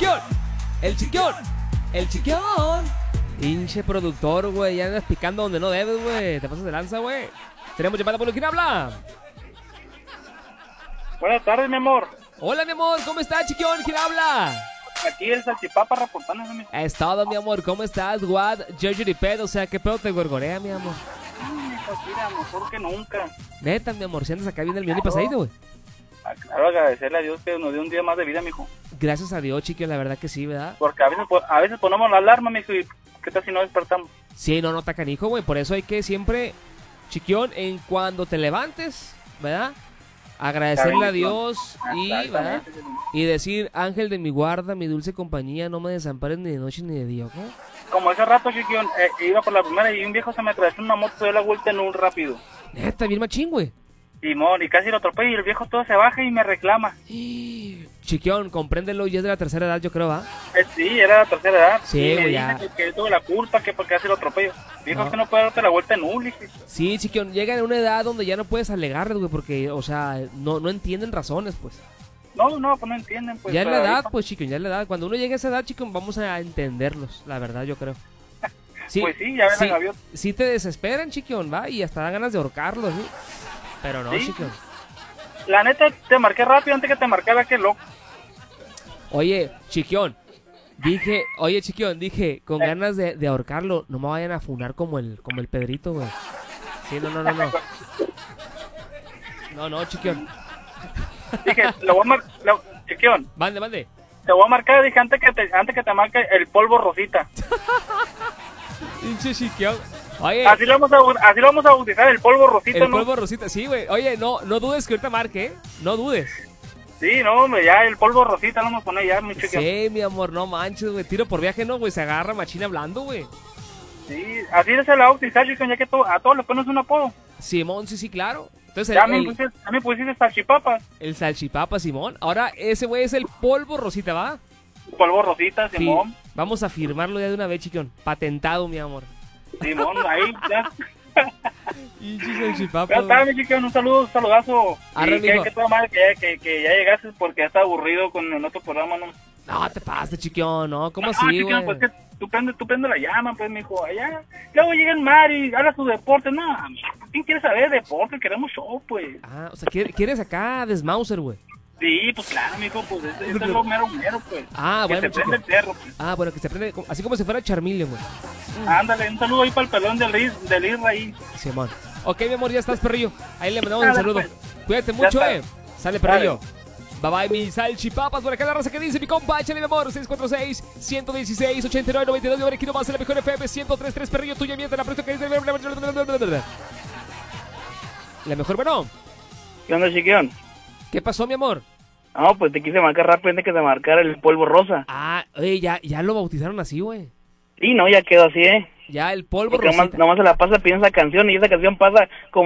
chiquión, el chiquión, el chiquión. Pinche productor, güey, ya andas picando donde no debes, güey. Te pasas de lanza, güey. Tenemos llamada por quién habla. Buenas tardes, mi amor. Hola, mi amor, ¿cómo estás, chiquión? ¿Quién habla? Aquí el salchipapa reportando. Es todo, mi amor, ¿cómo estás? What? Jerry Pedo, o sea, ¿qué pedo te gorgorea, mi amor? Pues mira, mejor que nunca. Neta, mi amor, si andas acá viene el millón y pasadito, güey. Claro, agradecerle a Dios que nos dio un día más de vida, mijo. Gracias a Dios, chiquión, la verdad que sí, ¿verdad? Porque a veces ponemos la alarma, mijo, y ¿qué tal si no despertamos? Sí, no, está canijo, güey. Por eso hay que siempre, chiquión, en cuando te levantes, ¿verdad? Agradecerle a Dios y, ¿verdad? Y decir, ángel de mi guarda, mi dulce compañía, no me desampares ni de noche ni de día, ¿ok? Como ese rato, chiquión, iba por la primera y un viejo se me atravesó en una moto, se dio la vuelta en un rápido. Neta, bien machín, güey. Simón, y casi lo atropello y el viejo todo se baja y me reclama. Chiquión, compréndelo, ya es de la tercera edad, yo creo, ¿va? Sí, era la tercera edad. Sí, güey, ya. Que yo tuve la culpa, que porque casi lo atropello. Dijo que no puede darte la vuelta en un, dije. Sí, chiquión, llegan a una edad donde ya no puedes alegarles, güey, porque, o sea, no entienden razones, pues. No, pues no entienden, pues. Ya es la edad, pues, chiquión, ya es la edad. Cuando uno llegue a esa edad, chiquión, vamos a entenderlos, la verdad, yo creo. Sí, pues sí, ya ven la gaviota. Sí te desesperan, chiquión, va, y hasta dan ganas de ahorcarlos, ¿sí? Pero no, ¿sí? Chiquión. La neta, te marqué rápido antes que te marcara, qué loco. Oye, chiquión, dije, con ganas de ahorcarlo, no me vayan a funar como el Pedrito, güey. Sí, no. No, chiquión. Dije, lo voy a marcar, chiquión. Mande. Te voy a marcar, dije, antes que te marque el polvo rosita. Pinche chiquión. Oye. Así lo vamos a bautizar, el polvo rosita, el polvo rosita, sí, güey. Oye, no dudes que ahorita marque, ¿eh? No dudes. Sí, no, hombre, ya el polvo rosita lo vamos a poner ya, mi chiquión. Sí, mi amor, no manches, güey. Tiro por viaje, no, güey. Se agarra machina hablando, güey. Sí, así se la bautizar, chiquión, ya que a todos le pones un apodo. Simón, sí, claro. Entonces, ya me pusiste salchipapas. El salchipapa, Simón. Ahora ese güey es el polvo rosita, ¿va? Polvo rosita, Simón. Sí. Vamos a firmarlo ya de una vez, chiquión. Patentado, mi amor. Simón, ahí ya. Y salchipapa. Ya está, mi chiquión, un saludazo. Arre, y que toda madre que ya llegaste porque ya está aburrido con el otro programa, ¿no? No, te pases, chiquión, ¿no? ¿Cómo así, chiquión, güey? pues que tú prende la llama, pues, mijo, allá. Luego llega el mar y habla su deporte. No, ¿quién quiere saber de deporte? Queremos show, pues. Ah, o sea, ¿quieres acá desmauser, güey? Sí, pues claro, mijo, pues este es lo mero, pues. Ah, que bueno, se prende el perro, pues. Ah, bueno, que se prende, así como si fuera Charmeleon, güey. Ándale, un saludo ahí para el pelón del Israel. Simón. Ok, mi amor, ya estás, perrillo. Ahí le mandamos un saludo. Pues. Cuídate mucho, Sale, perrillo. Bye, mi salchipapas. Por acá la raza que dice mi compa, échale, mi amor. 646-116-89-92. Yo aquí nomás en la mejor FM 103.3, perrillo. Tuya, miente la presto que dice. La mejor, bueno. ¿Qué onda, chiquión? ¿Qué pasó, mi amor? No, pues te quise marcar rápido antes que te marcara el polvo rosa. Ah, oye, ya lo bautizaron así, güey. Sí, no, ya quedó así, Ya el polvo rosa. rosita. Nomás se la pasa pidiendo esa canción y esa canción pasa como